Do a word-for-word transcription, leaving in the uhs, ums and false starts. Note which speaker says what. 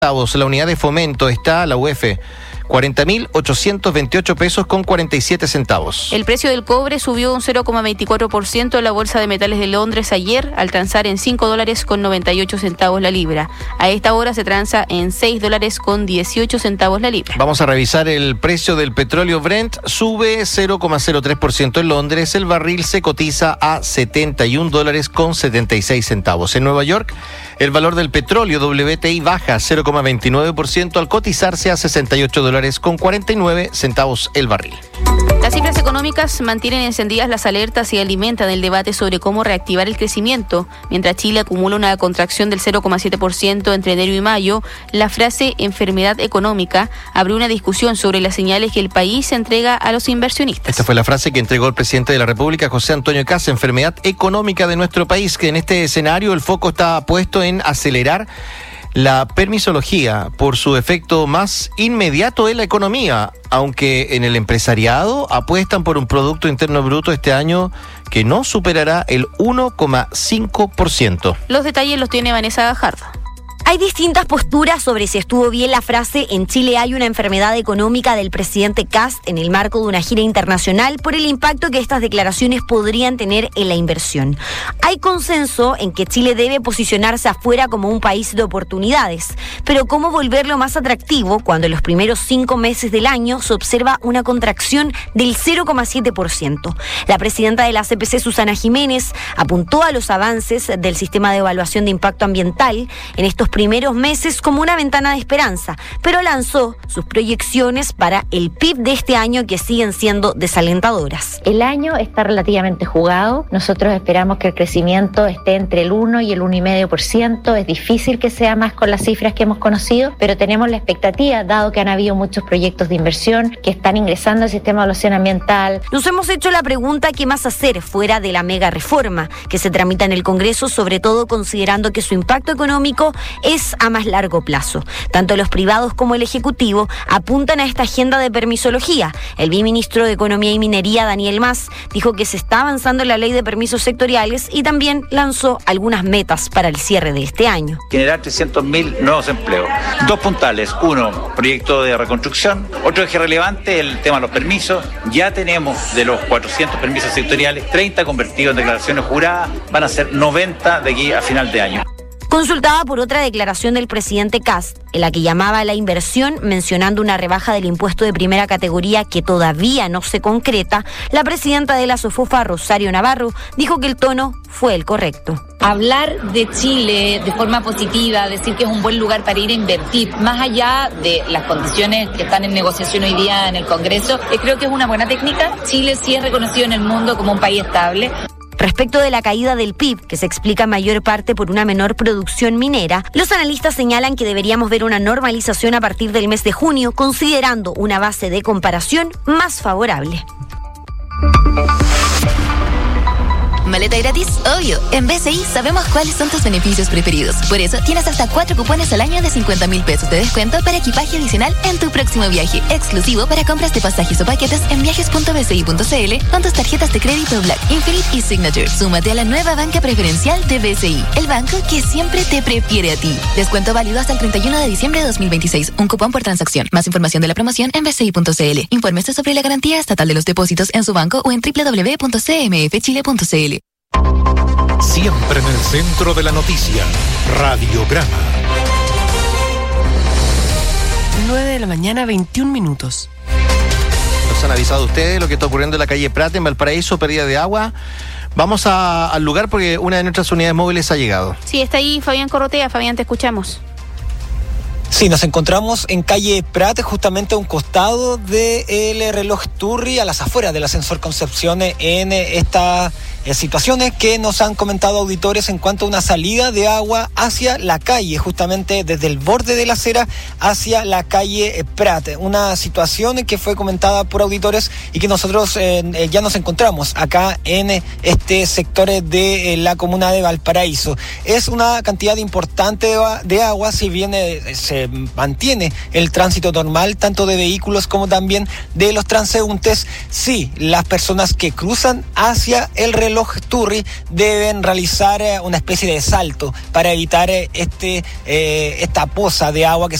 Speaker 1: La unidad de fomento está, la U F, cuarenta mil ochocientos veintiocho pesos con cuarenta y siete centavos.
Speaker 2: El precio del cobre subió un cero coma veinticuatro por ciento en la Bolsa de Metales de Londres ayer, al transar en cinco dólares con noventa y ocho centavos la libra. A esta hora se transa en seis dólares con dieciocho centavos la libra.
Speaker 1: Vamos a revisar el precio del petróleo Brent. Sube cero coma cero tres por ciento en Londres. El barril se cotiza a setenta y un dólares con setenta y seis centavos. En Nueva York, el valor del petróleo W T I baja cero coma veintinueve por ciento al cotizarse a sesenta y ocho dólares con cuarenta y nueve centavos el barril.
Speaker 2: Las cifras económicas mantienen encendidas las alertas y alimentan el debate sobre cómo reactivar el crecimiento. Mientras Chile acumula una contracción del cero coma siete por ciento entre enero y mayo, la frase enfermedad económica abrió una discusión sobre las señales que el país entrega a los inversionistas.
Speaker 1: Esta fue la frase que entregó el presidente de la República, José Antonio Kast, enfermedad económica de nuestro país, que en este escenario el foco está puesto en acelerar la permisología por su efecto más inmediato en la economía, aunque en el empresariado apuestan por un Producto Interno Bruto este año que no superará el uno coma cinco por ciento.
Speaker 2: Los detalles los tiene Vanessa Gajardo.
Speaker 3: Hay distintas posturas sobre si estuvo bien la frase "en Chile hay una enfermedad económica" del presidente Kast en el marco de una gira internacional por el impacto que estas declaraciones podrían tener en la inversión. Hay consenso en que Chile debe posicionarse afuera como un país de oportunidades, pero ¿cómo volverlo más atractivo cuando en los primeros cinco meses del año se observa una contracción del cero coma siete por ciento? La presidenta de la C P C, Susana Jiménez, apuntó a los avances del sistema de evaluación de impacto ambiental en estos primeros meses como una ventana de esperanza, pero lanzó sus proyecciones para el P I B de este año que siguen siendo desalentadoras.
Speaker 4: El año está relativamente jugado. Nosotros esperamos que el crecimiento esté entre el uno y el uno coma cinco por ciento. Es difícil que sea más con las cifras que hemos conocido, pero tenemos la expectativa, dado que han habido muchos proyectos de inversión que están ingresando al sistema de evaluación ambiental.
Speaker 3: Nos hemos hecho la pregunta ¿qué más hacer fuera de la mega reforma que se tramita en el Congreso, sobre todo considerando que su impacto económico es a más largo plazo? Tanto los privados como el Ejecutivo apuntan a esta agenda de permisología. El viceministro de Economía y Minería, Daniel Mas, dijo que se está avanzando en la ley de permisos sectoriales y también lanzó algunas metas para el cierre de este año.
Speaker 5: Generar trescientos mil nuevos empleos. Dos puntales. Uno, proyecto de reconstrucción. Otro eje relevante, el tema de los permisos. Ya tenemos de los cuatrocientos permisos sectoriales, treinta convertidos en declaraciones juradas. Van a ser noventa de aquí a final de año.
Speaker 3: Consultada por otra declaración del presidente Kast, en la que llamaba a la inversión mencionando una rebaja del impuesto de primera categoría que todavía no se concreta, la presidenta de la SOFOFA, Rosario Navarro, dijo que el tono fue el correcto.
Speaker 6: Hablar de Chile de forma positiva, decir que es un buen lugar para ir a invertir, más allá de las condiciones que están en negociación hoy día en el Congreso, eh, creo que es una buena técnica. Chile sí es reconocido en el mundo como un país estable.
Speaker 3: Respecto de la caída del P I B, que se explica en mayor parte por una menor producción minera, los analistas señalan que deberíamos ver una normalización a partir del mes de junio, considerando una base de comparación más favorable.
Speaker 7: ¿Maleta gratis? Obvio. En B C I sabemos cuáles son tus beneficios preferidos. Por eso tienes hasta cuatro cupones al año de cincuenta mil pesos de descuento para equipaje adicional en tu próximo viaje. Exclusivo para compras de pasajes o paquetes en viajes punto b c i punto c l con tus tarjetas de crédito Black, Infinite y Signature. Súmate a la nueva banca preferencial de B C I, el banco que siempre te prefiere a ti. Descuento válido hasta el treinta y uno de diciembre de dos mil veintiséis. Un cupón por transacción. Más información de la promoción en b c i punto c l. Infórmese sobre la garantía estatal de los depósitos en su banco o en doble u doble u doble u punto c m f chile punto c l.
Speaker 8: Siempre en el centro de la noticia, Radiograma.
Speaker 9: nueve de la mañana, veintiún minutos.
Speaker 1: Nos han avisado ustedes lo que está ocurriendo en la calle Prat, en Valparaíso, pérdida de agua. Vamos a, al lugar porque una de nuestras unidades móviles ha llegado.
Speaker 2: Sí, está ahí Fabián Corrotea. Fabián, te escuchamos.
Speaker 10: Sí, nos encontramos en calle Prat, justamente a un costado del reloj Turri, a las afueras del ascensor Concepción, en esta eh, situaciones que nos han comentado auditores en cuanto a una salida de agua hacia la calle, justamente desde el borde de la acera hacia la calle Prat. Una situación que fue comentada por auditores y que nosotros eh, ya nos encontramos acá en este sector de eh, la comuna de Valparaíso. Es una cantidad importante de, de agua, si bien eh, se mantiene el tránsito normal, tanto de vehículos como también de los transeúntes. Sí, las personas que cruzan hacia el reloj reloj Turri deben realizar una especie de salto para evitar este eh, esta poza de agua que